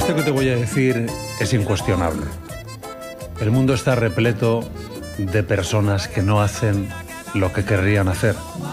Esto que te voy a decir es incuestionable. El mundo está repleto de personas que no hacen lo que querrían hacer.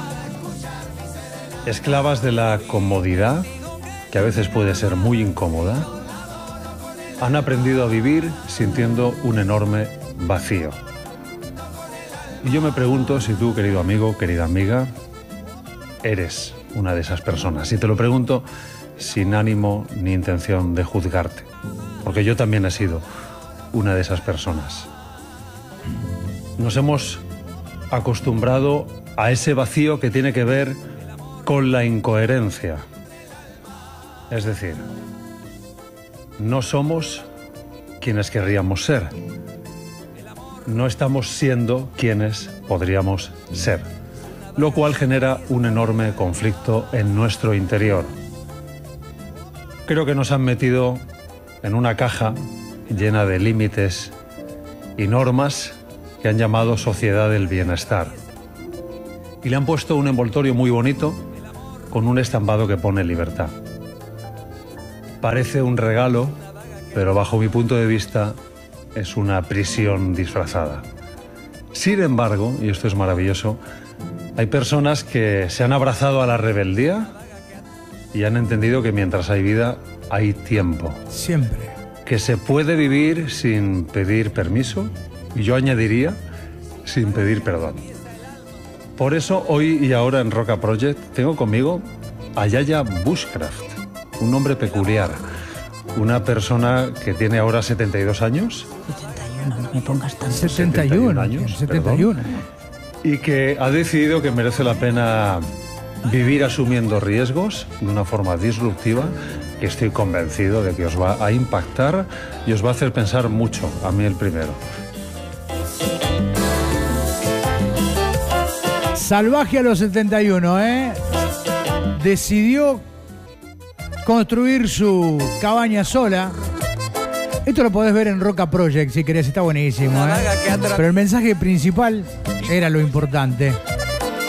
Esclavas de la comodidad, que a veces puede ser muy incómoda, han aprendido a vivir sintiendo un enorme vacío. Y yo me pregunto si tú, querido amigo, querida amiga, eres una de esas personas. Y te lo pregunto sin ánimo ni intención de juzgarte, porque yo también he sido una de esas personas. Nos hemos acostumbrado a ese vacío que tiene que ver con la incoherencia. Es decir, no somos quienes querríamos ser. No estamos siendo quienes podríamos ser, lo cual genera un enorme conflicto en nuestro interior. Creo que nos han metido en una caja llena de límites y normas que han llamado sociedad del bienestar. Y le han puesto un envoltorio muy bonito con un estampado que pone libertad. Parece un regalo, pero bajo mi punto de vista es una prisión disfrazada. Sin embargo, y esto es maravilloso, hay personas que se han abrazado a la rebeldía y han entendido que mientras hay vida, hay tiempo. Siempre. Que se puede vivir sin pedir permiso, y yo añadiría, sin pedir perdón. Por eso, hoy y ahora en Roca Project, tengo conmigo a Yaya Bushcraft, un hombre peculiar, una persona que tiene ahora 72 años. 71, no me pongas tanto. 71 años, 71. Y que ha decidido que merece la pena vivir asumiendo riesgos de una forma disruptiva, que estoy convencido de que os va a impactar y os va a hacer pensar mucho, a mí el primero. Salvaje a los 71, ¿eh? Decidió construir su cabaña sola. Esto lo podés ver en Roca Project si querés, está buenísimo, ¿eh? Pero el mensaje principal era lo importante.